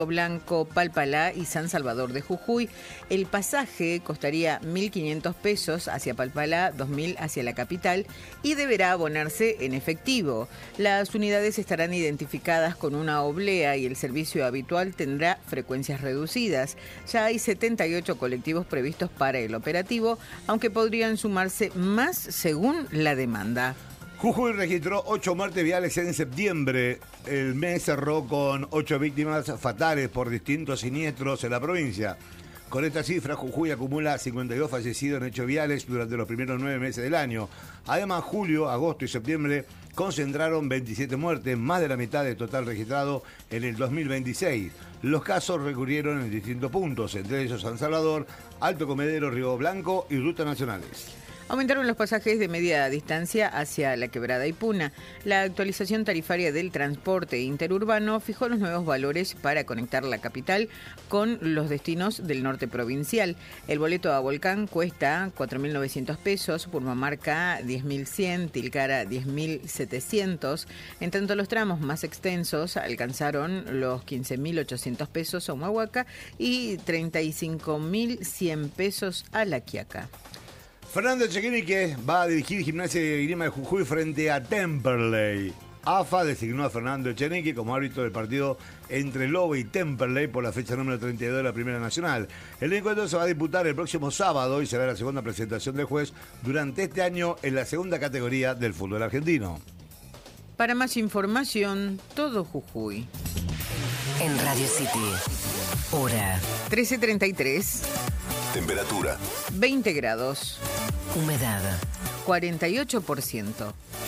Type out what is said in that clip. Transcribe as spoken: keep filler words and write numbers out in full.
Blanco, Palpalá y San Salvador de Jujuy. El pasaje costaría mil quinientos pesos hacia Palpalá, dos mil hacia la capital y deberá abonarse en efectivo. Las unidades estarán identificadas con una oblea y el servicio habitual tendrá frecuencias reducidas. Ya hay setenta y ocho colectivos previstos para el operativo, aunque podrían sumarse más según la demanda. Jujuy registró ocho muertes viales en septiembre. El mes cerró con ocho víctimas fatales por distintos siniestros en la provincia. Con esta cifra, Jujuy acumula cincuenta y dos fallecidos en hechos viales durante los primeros nueve meses del año. Además, julio, agosto y septiembre concentraron veintisiete muertes, más de la mitad del total registrado en el dos mil veintiséis. Los casos recurrieron en distintos puntos, entre ellos San Salvador, Alto Comedero, Río Blanco y rutas nacionales. Aumentaron los pasajes de media distancia hacia La Quebrada y Puna. La actualización tarifaria del transporte interurbano fijó los nuevos valores para conectar la capital con los destinos del norte provincial. El boleto a Volcán cuesta cuatro mil novecientos pesos, Purmamarca diez mil cien, Tilcara diez mil setecientos. En tanto, los tramos más extensos alcanzaron los quince mil ochocientos pesos a Humahuaca y treinta y cinco mil cien pesos a La Quiaca. Fernando Echenique va a dirigir Gimnasia de Grima de Jujuy frente a Temperley. A F A designó a Fernando Echenique como árbitro del partido entre Lobo y Temperley por la fecha número treinta y dos de la Primera Nacional. El encuentro se va a disputar el próximo sábado y será la segunda presentación del juez durante este año en la segunda categoría del fútbol argentino. Para más información, todo Jujuy. En Radio City, hora trece treinta y tres. Temperatura veinte grados. Humedad cuarenta y ocho por ciento.